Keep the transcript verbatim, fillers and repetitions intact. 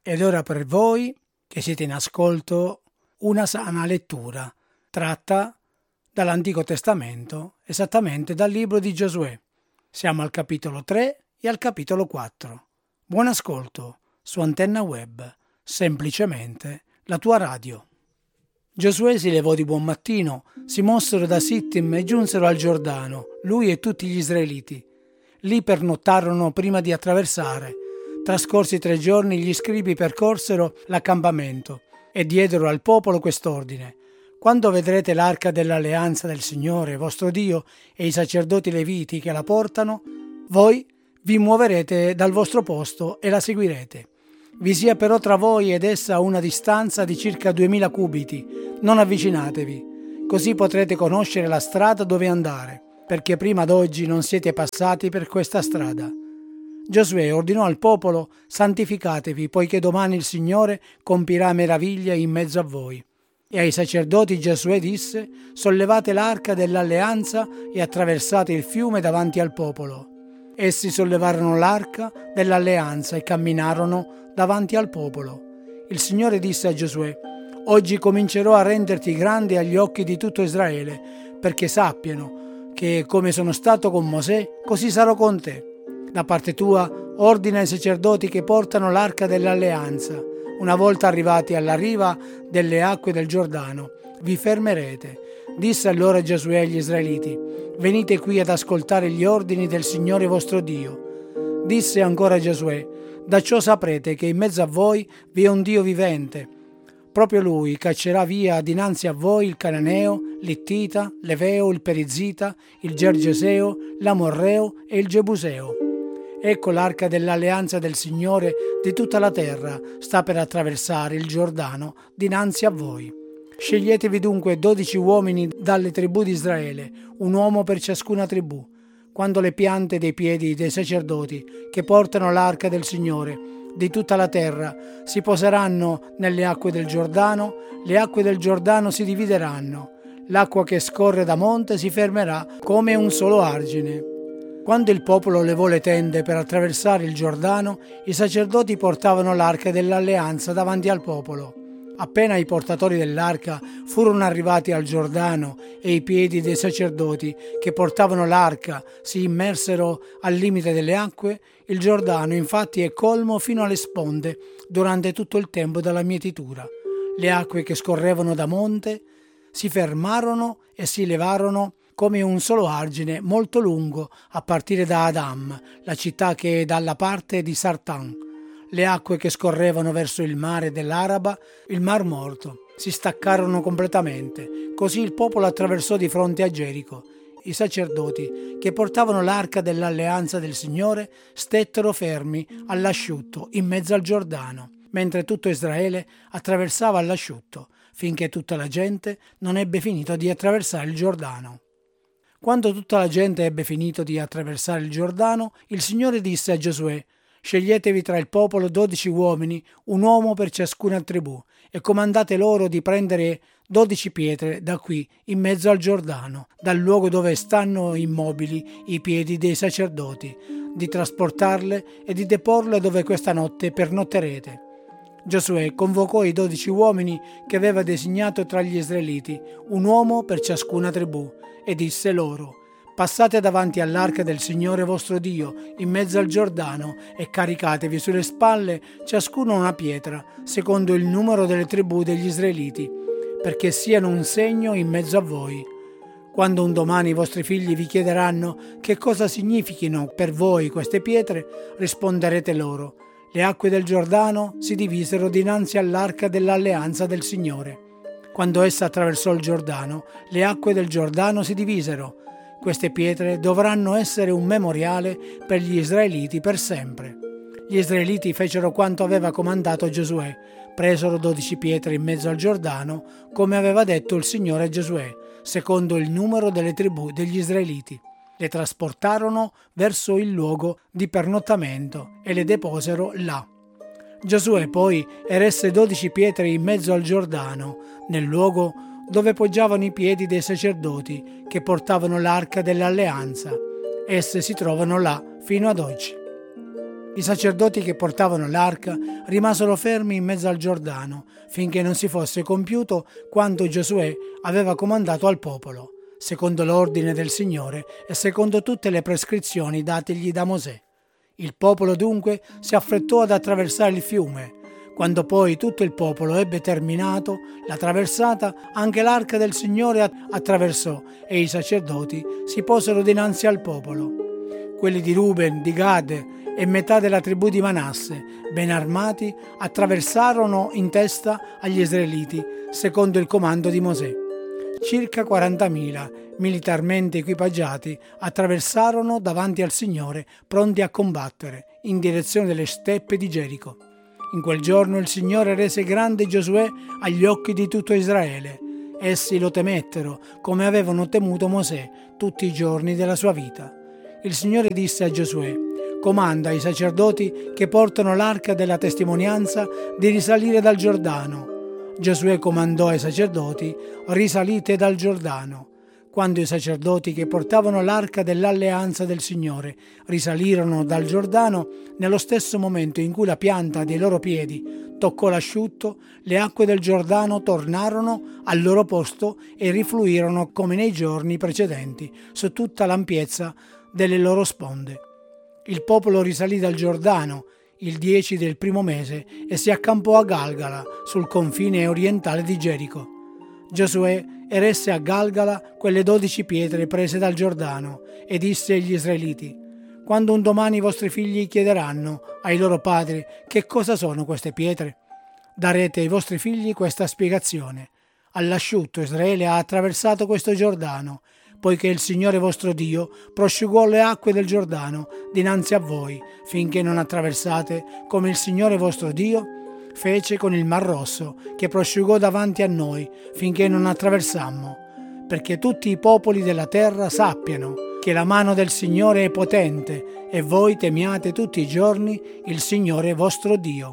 Ed ora per voi che siete in ascolto una sana lettura tratta dall'Antico Testamento, esattamente dal libro di Giosuè. Siamo al capitolo tre e al capitolo quattro. Buon ascolto su Antenna Web, semplicemente la tua radio. Giosuè si levò di buon mattino, si mossero da Sittim e giunsero al Giordano, lui e tutti gli israeliti. Lì pernottarono prima di attraversare. Trascorsi tre giorni, gli scribi percorsero l'accampamento e diedero al popolo quest'ordine: quando vedrete l'arca dell'alleanza del Signore vostro Dio e i sacerdoti leviti che la portano, voi vi muoverete dal vostro posto e la seguirete. Vi sia però tra voi ed essa una distanza di circa duemila cubiti, non avvicinatevi, così potrete conoscere la strada dove andare, perché prima d'oggi non siete passati per questa strada. Giosuè ordinò al popolo: santificatevi, poiché domani il Signore compirà meraviglie in mezzo a voi. E ai sacerdoti Giosuè disse: sollevate l'arca dell'alleanza e attraversate il fiume davanti al popolo. Essi sollevarono l'arca dell'alleanza e camminarono davanti al popolo. Il Signore disse a Giosuè: oggi comincerò a renderti grande agli occhi di tutto Israele, perché sappiano che come sono stato con Mosè, così sarò con te. Da parte tua ordina ai sacerdoti che portano l'arca dell'alleanza. Una volta arrivati alla riva delle acque del Giordano, vi fermerete. Disse allora Giosuè agli israeliti: venite qui ad ascoltare gli ordini del Signore vostro Dio. Disse ancora Giosuè: da ciò saprete che in mezzo a voi vi è un Dio vivente. Proprio Lui caccerà via dinanzi a voi il Cananeo, l'Ittita, l'Eveo, il Perizita, il Gergeseo, l'Amorreo e il Gebuseo. Ecco l'arca dell'alleanza del Signore di tutta la terra sta per attraversare il Giordano dinanzi a voi. Sceglietevi dunque dodici uomini dalle tribù di Israele, un uomo per ciascuna tribù. Quando le piante dei piedi dei sacerdoti che portano l'arca del Signore di tutta la terra si poseranno nelle acque del Giordano, le acque del Giordano si divideranno. L'acqua che scorre da monte si fermerà come un solo argine. Quando il popolo levò le tende per attraversare il Giordano, i sacerdoti portavano l'arca dell'alleanza davanti al popolo. Appena i portatori dell'arca furono arrivati al Giordano e i piedi dei sacerdoti che portavano l'arca si immersero al limite delle acque, il Giordano infatti è colmo fino alle sponde durante tutto il tempo della mietitura. Le acque che scorrevano da monte si fermarono e si levarono come un solo argine molto lungo a partire da Adam, la città che è dalla parte di Sartan. Le acque che scorrevano verso il mare dell'Araba, il Mar Morto, si staccarono completamente. Così il popolo attraversò di fronte a Gerico. I sacerdoti che portavano l'arca dell'alleanza del Signore stettero fermi all'asciutto in mezzo al Giordano, mentre tutto Israele attraversava all'asciutto, finché tutta la gente non ebbe finito di attraversare il Giordano. Quando tutta la gente ebbe finito di attraversare il Giordano, il Signore disse a Giosuè: sceglietevi tra il popolo dodici uomini, un uomo per ciascuna tribù, e comandate loro di prendere dodici pietre da qui, in mezzo al Giordano, dal luogo dove stanno immobili i piedi dei sacerdoti, di trasportarle e di deporle dove questa notte pernotterete. Giosuè convocò i dodici uomini che aveva designato tra gli israeliti, un uomo per ciascuna tribù, e disse loro: passate davanti all'arca del Signore vostro Dio in mezzo al Giordano e caricatevi sulle spalle ciascuno una pietra, secondo il numero delle tribù degli israeliti, perché siano un segno in mezzo a voi. Quando un domani i vostri figli vi chiederanno che cosa significhino per voi queste pietre, risponderete loro: le acque del Giordano si divisero dinanzi all'arca dell'alleanza del Signore. Quando essa attraversò il Giordano, le acque del Giordano si divisero. Queste pietre dovranno essere un memoriale per gli israeliti per sempre. Gli israeliti fecero quanto aveva comandato Giosuè, presero dodici pietre in mezzo al Giordano, come aveva detto il Signore a Giosuè, secondo il numero delle tribù degli israeliti. Le trasportarono verso il luogo di pernottamento e le deposero là. Giosuè poi eresse dodici pietre in mezzo al Giordano, nel luogo dove poggiavano i piedi dei sacerdoti che portavano l'arca dell'alleanza. Esse si trovano là fino ad oggi. I sacerdoti che portavano l'arca rimasero fermi in mezzo al Giordano finché non si fosse compiuto quanto Giosuè aveva comandato al popolo, secondo l'ordine del Signore e secondo tutte le prescrizioni dategli da Mosè. Il popolo dunque si affrettò ad attraversare il fiume. Quando poi tutto il popolo ebbe terminato la traversata, anche l'arca del Signore attraversò e i sacerdoti si posero dinanzi al popolo. Quelli di Ruben, di Gad e metà della tribù di Manasse, ben armati, attraversarono in testa agli israeliti, secondo il comando di Mosè. Circa quarantamila, militarmente equipaggiati, attraversarono davanti al Signore, pronti a combattere, in direzione delle steppe di Gerico. In quel giorno il Signore rese grande Giosuè agli occhi di tutto Israele. Essi lo temettero, come avevano temuto Mosè tutti i giorni della sua vita. Il Signore disse a Giosuè: comanda ai sacerdoti che portano l'arca della testimonianza di risalire dal Giordano. Giosuè comandò ai sacerdoti: risalite dal Giordano. Quando i sacerdoti che portavano l'arca dell'alleanza del Signore risalirono dal Giordano, nello stesso momento in cui la pianta dei loro piedi toccò l'asciutto, le acque del Giordano tornarono al loro posto e rifluirono come nei giorni precedenti su tutta l'ampiezza delle loro sponde. Il popolo risalì dal Giordano il dieci del primo mese e si accampò a Galgala, sul confine orientale di Gerico. Giosuè eresse a Galgala quelle dodici pietre prese dal Giordano e disse agli israeliti: quando un domani i vostri figli chiederanno ai loro padri che cosa sono queste pietre, darete ai vostri figli questa spiegazione: all'asciutto Israele ha attraversato questo Giordano, poiché il Signore vostro Dio prosciugò le acque del Giordano dinanzi a voi, finché non attraversate, come il Signore vostro Dio fece con il Mar Rosso, che prosciugò davanti a noi, finché non attraversammo, perché tutti i popoli della terra sappiano che la mano del Signore è potente, e voi temiate tutti i giorni il Signore vostro Dio.